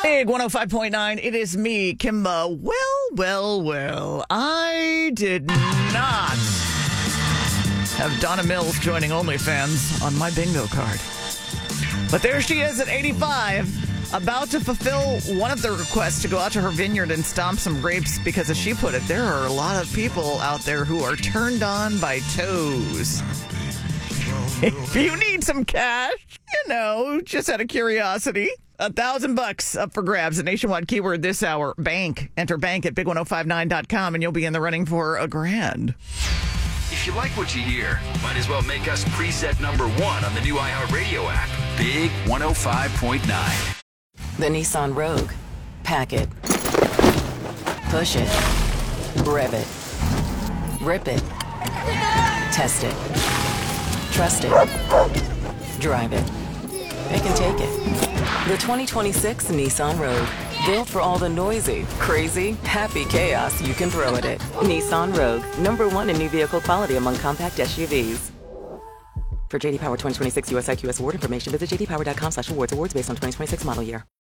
Big 105.9. It is me, Kimba. Well. I did not have Donna Mills joining OnlyFans on my bingo card. But there she is at 85, about to fulfill one of the requests to go out to her vineyard and stomp some grapes because, as she put it, there are a lot of people out there who are turned on by toes. If you need some cash, just out of curiosity, $1,000 up for grabs. A nationwide keyword this hour, bank. Enter bank at big1059.com and you'll be in the running for $1,000. If you like what you hear, might as well make us preset number 1 on the new iHeartRadio app. Big 105.9. The Nissan Rogue. Pack it. Push it. Rev it. Rip it. Test it. Trust it. Drive it. It can take it. The 2026 Nissan Rogue. Built for all the noisy, crazy, happy chaos you can throw at it. Nissan Rogue. #1 in new vehicle quality among compact SUVs. For JD Power 2026 US IQS award information, visit jdpower.com/awards. Awards based on 2026 model year.